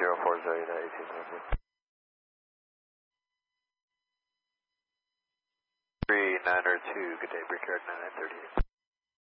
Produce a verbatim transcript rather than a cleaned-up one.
zero four zero eight eighteen seventeen. three nine zero two, good day, Brickyard nine nine thirty-eight.